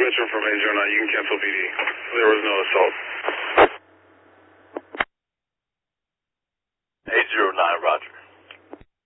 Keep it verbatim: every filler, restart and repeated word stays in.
Metro from eight zero nine, you can cancel P D. There was no assault. eight zero nine, Roger.